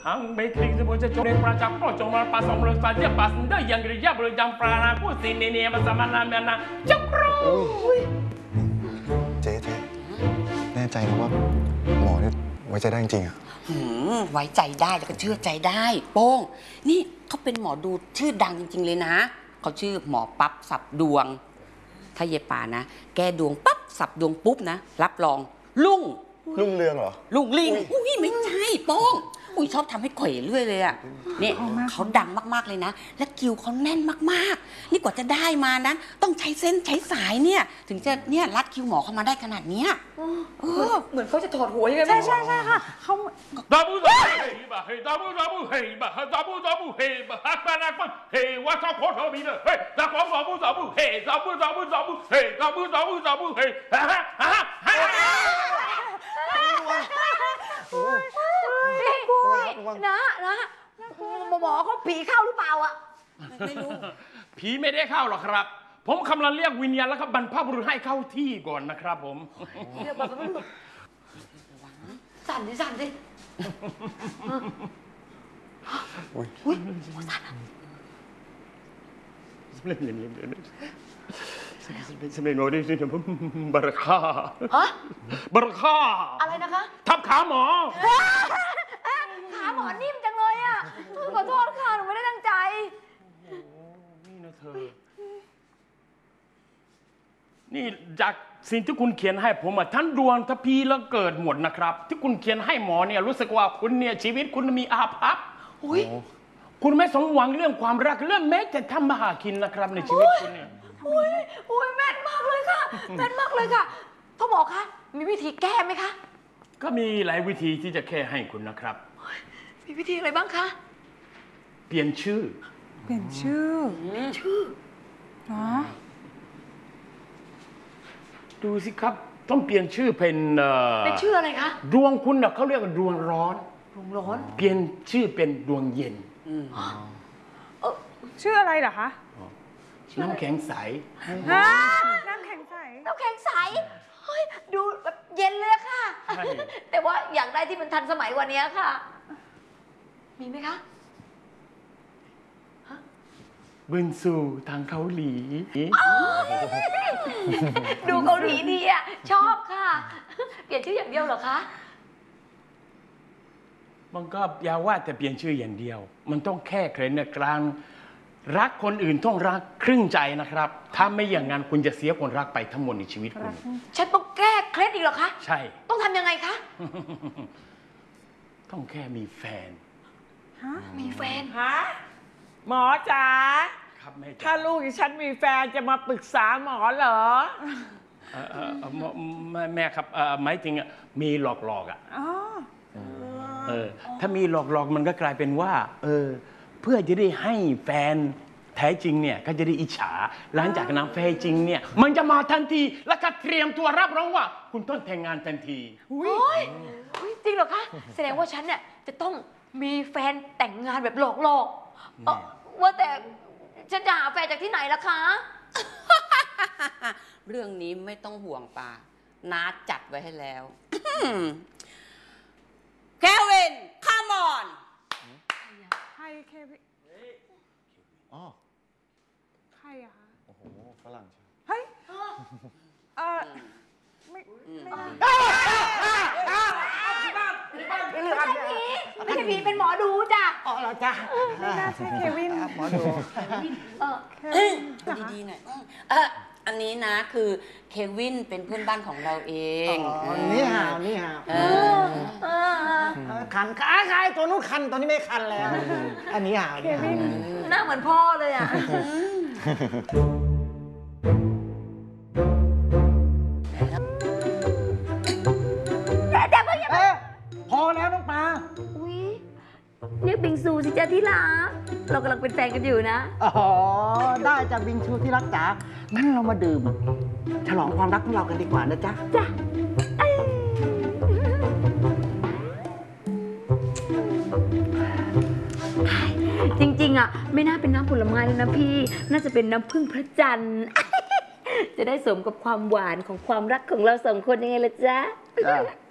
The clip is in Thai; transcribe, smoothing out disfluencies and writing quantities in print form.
Hang baking the butcher Johnny Praja Projo Pasam Rosalia Passenger Young Jabber Jam Prana Pussy Nini Masamana Chakro เจ๊แน่ใจนะว่าหมอเนี่ยไว้ใจได้จริงๆอะไว้ใจได้แล้วก็เชื่อใจได้โป้งนี่เขาเป็นหมอดูชื่อดังจริงๆเลยนะเขาชื่อหมอปั๊บสับดวงถ้าเยป่านะแกดวงปั๊บสับดวงปุ๊บนะรับรองลุ่งเรืองเหรอลุ่งลิงอุ้ยไม่ใช่โป้งอุ้ยชอบทำให้เขวเรื่อยเลยอ่ะนี่เขาดังมากๆเลยนะและคิวเขาแน่นมากๆนี่กว่าจะได้มานั้นต้องใช้เส้นใช้สายเนี่ยถึงจะเนี่ยรัดคิวหมอเข้ามาได้ขนาดนี้เหมือนเขาจะถอดหัวยังไงใช่ค่ะเขาดับเบิ้ลเฮ้ยบ้าเฮ้ยดับเบิ้ลเฮ้ยบ้าดับเบิ้ลเฮ้ยบ้าฮักบ้านักบ้าเฮ้ยว่าชอบโคตรมีเลยเฮ้ยดับเบิ้ลเฮ้ยดับเบิ้ลเฮ้ยดับเบิ้ลเฮ้ยนะหมอเขาผีเข้าหรือเปล่าอ่ะไม่รู้ผีไม่ได้เข้าหรอกครับผมกำลังเรียกวิญญาณแล้วก็บรรพบุรุษให้เข้าที่ก่อนนะครับผมเรียกบรรพบุรุษสั่นดิอุ้ยสั่นสมัยโน้ตนี่บาร์คาบาร์คาอะไรนะคะทับขาหมอขาหมอนิ่มจังเลยอ่ะขอโทษค่ะหนูไม่ได้ตั้งใจนี่นะเธอนี่จากสิ่งที่คุณเขียนให้ผมท่านดวงทพีแล้วเกิดหมดนะครับที่คุณเขียนให้หมอเนี่ยรู้สึกว่าคุณเนี่ยชีวิตคุณมีอาภัพคุณไม่สมหวังเรื่องความรักเรื่องแม้แต่ทำมาหากินนะครับในชีวิตคุณเนี่ยอุ้ยแม่นมากเลยค่ะแม่นมากเลยค่ะพ่อหมอคะมีวิธีแก้ไหมคะก็มีหลายวิธีที่จะแก้ให้คุณนะครับมีวิธีอะไรบ้างคะเปลี่ยนชื่อดูสิครับต้องเปลี่ยนชื่อเป็นชื่ออะไรคะดวงคุณน่ะเขาเรียกว่าดวงร้อนเปลี่ยนชื่อเป็นดวงเย็นชื่ออะไรเหรอคะน้ำแข็งใสน้ำแข็งใสเฮ้ยดูแบบเย็นเลยค่ะแต่ว่าอยากได้ที่มันทันสมัยกว่านี้ค่ะมีไหมคะบินสู่ทางเกาหลีดูเกาหลีดีอ่ะชอบค่ะเปลี่ยนชื่ออย่างเดียวเหรอคะมันก็อย่าว่าแต่เปลี่ยนชื่ออย่างเดียวมันต้องแค่เคล็ดในกลางรักคนอื่นต้องรักครึ่งใจนะครับถ้าไม่อย่างนั้นคุณจะเสียคนรักไปทั้งหมดในชีวิตคุณฉันต้องแก้เคล็ดอีกเหรอคะใช่ต้องทำยังไงคะต้องแค่มีแฟนมีแฟนหมอจ๋าถ้าลูกฉันมีแฟนจะมาปรึกษาหมอเหรอแม่ครับหมายถึงมีหลอกอ่ะถ้ามีหลอกมันก็กลายเป็นว่าเพื่อจะได้ให้แฟนแท้จริงเนี่ยก็จะได้อิจฉาหลังจากนั้นแฟนจริงเนี่ยมันจะมาทันทีแล้วก็เตรียมตัวรับรองว่าคุณต้องแต่งงานทันทีจริงเหรอคะแสดงว่าฉันเนี่ยจะต้องมีแฟนแต่งงานแบบหลอกว่าแต่ฉันจะหาแฟนจากที่ไหนล่ะคะเรื่องนี้ไม่ต้องห่วงป่าน้าจัดไว้ให้แล้วเควิน come on ใครเควินใครอะคะโอ้โหฝรั่งเฮ้ยไม่ใช่ผีเป็นหมอดูจ้ะเหรอจ้ะไม่น่าใช่เควินหมอดูดีๆหน่อยอันนี้นะคือเควินเป็นเพื่อนบ้านของเราเองนี่หาวคันใครตัวนู้นคันตัวนี้ไม่คันแล้วอันนี้หาวเควินหน้าเหมือนพ่อเลยอ่ะพอแล้วน้องปลาเรียกบิงซูสิจ้าที่รักเรากำลังเป็นแฟนกันอยู่นะอ๋อได้จากบิงซูที่รักจ๋างั้นเรามาดื่มฉลองความรักของเรากันดีกว่านะจ๊ะจริงๆอ่ะไม่น่าเป็นน้ำผลไม้เลยนะพี่น่าจะเป็นน้ำผึ้งพระจันทร์จะได้สมกับความหวานของความรักของเราสองคนยังไงล่ะจ๊ะ